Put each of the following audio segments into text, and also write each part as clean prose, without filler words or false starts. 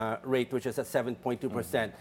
rate, which is at 7.2%.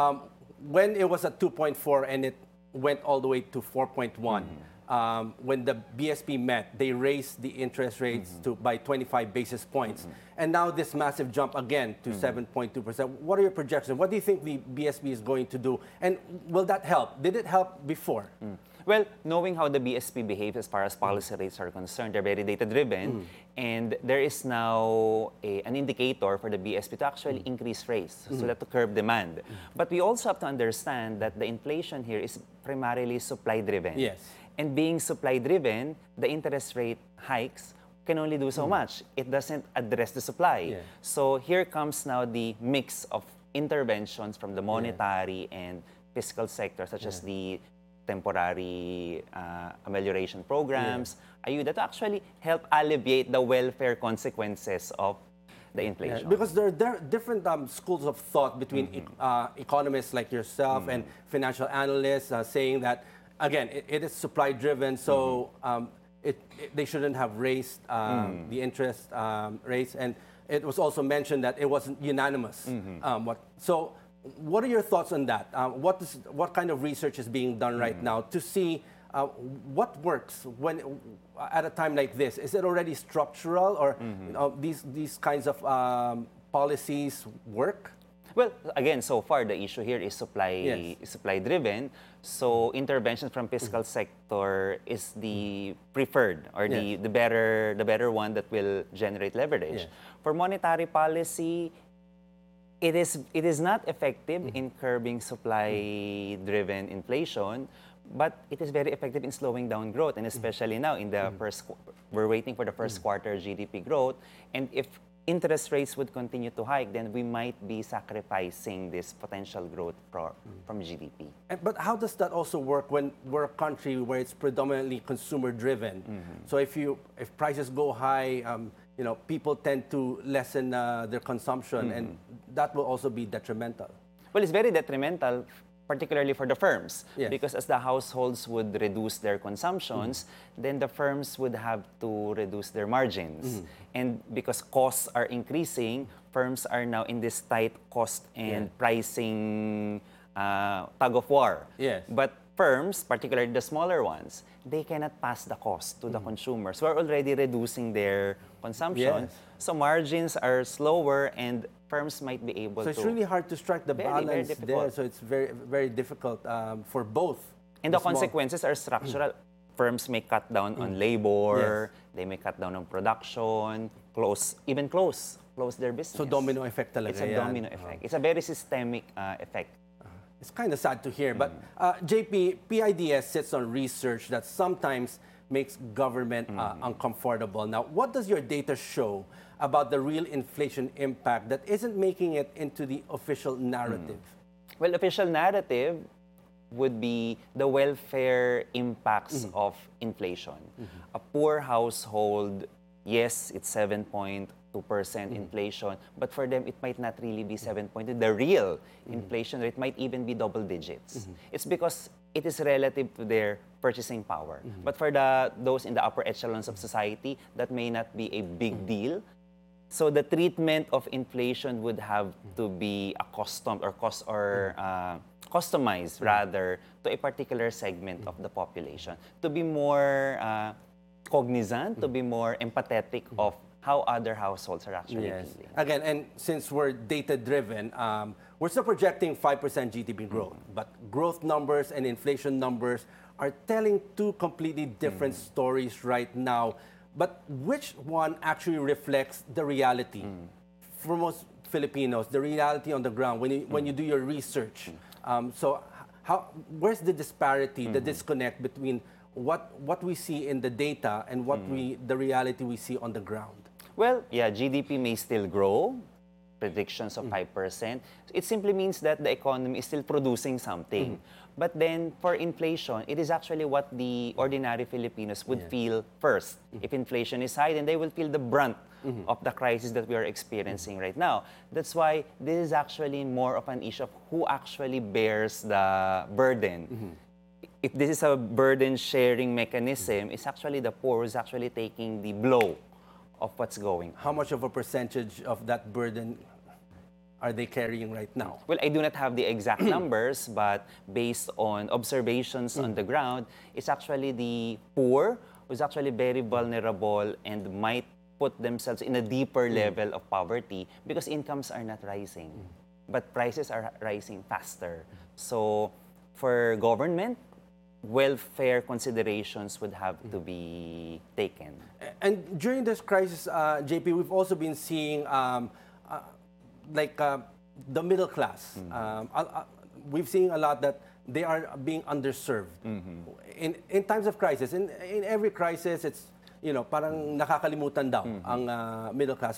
When it was at 2.4 and it went all the way to 4.1, when the BSP met, they raised the interest rates by 25 basis points. And now this massive jump again to 7.2%. What are your projections? What do you think the BSP is going to do? And will that help? Did it help before? Well, knowing how the BSP behaves as far as policy rates are concerned, they're very data-driven, and there is now an indicator for the BSP to actually increase rates, so that to curb demand. But we also have to understand that the inflation here is primarily supply-driven. Yes. And being supply-driven, the interest rate hikes can only do so much. It doesn't address the supply. Yeah. So here comes now the mix of interventions from the monetary and fiscal sector, such as the temporary amelioration programs, ayuda, to actually help alleviate the welfare consequences of the inflation. Because there are different schools of thought between economists like yourself and financial analysts saying that, again, it is supply-driven, so they shouldn't have raised the interest rates. And it was also mentioned that it wasn't unanimous. So what are your thoughts on that? What kind of research is being done right now to see what works when at a time like this? Is it already structural, or these kinds of policies work? Well, again, so far the issue here is supply-driven. So intervention from fiscal sector is the preferred, or the better one that will generate leverage. For monetary policy, it is not effective in curbing supply-driven inflation, but it is very effective in slowing down growth, and especially now in the we're waiting for the first quarter GDP growth, and if interest rates would continue to hike, then we might be sacrificing this potential growth from GDP. But how does that also work when we're a country where it's predominantly consumer-driven? So if prices go high, people tend to lessen their consumption, and that will also be detrimental. Well, it's very detrimental, particularly for the firms, because as the households would reduce their consumptions, then the firms would have to reduce their margins. And because costs are increasing, firms are now in this tight cost and pricing tug of war. But firms, particularly the smaller ones, they cannot pass the cost to the consumers who are already reducing their consumption. So margins are slower, and firms might be able to... So it's really hard to strike the balance there. So it's very, very difficult for both. And the consequences are structural. Firms may cut down on labor, they may cut down on production, close their business. So domino effect talaga. It's a domino effect. It's a very systemic effect. It's kind of sad to hear, but JP, PIDS sits on research that sometimes makes government uncomfortable. Now, what does your data show about the real inflation impact that isn't making it into the official narrative? Well, official narrative would be the welfare impacts of inflation. A poor household, yes, it's 7.2% inflation, but for them, it might not really be 7.2. The real inflation rate might even be double digits. It's because it is relative to their purchasing power. But for those in the upper echelons of society, that may not be a big deal. So the treatment of inflation would have to be accustomed or customized rather to a particular segment of the population, to be more cognizant, to be more empathetic of how other households are actually feeling. Again, and since we're data-driven, we're still projecting 5% GDP growth, but growth numbers and inflation numbers are telling two completely different stories right now. But which one actually reflects the reality for most Filipinos, the reality on the ground when you do your research? So where's the disparity, the disconnect between what we see in the data and the reality we see on the ground? Well, yeah, GDP may still grow, predictions of 5%. It simply means that the economy is still producing something. But then for inflation, it is actually what the ordinary Filipinos would feel first. If inflation is high, then they will feel the brunt of the crisis that we are experiencing right now. That's why this is actually more of an issue of who actually bears the burden. If this is a burden-sharing mechanism, it's actually the poor who's actually taking the blow of what's going on. How much of a percentage of that burden are they carrying right now? Well, I do not have the exact numbers, but based on observations on the ground, it's actually the poor who's actually very vulnerable and might put themselves in a deeper level of poverty because incomes are not rising, but prices are rising faster. So for government, welfare considerations would have to be taken. And during this crisis, JP, we've also been seeing the middle class. We've seen a lot that they are being underserved. In times of crisis, in every crisis, it's parang nakakalimutan daw ang middle class.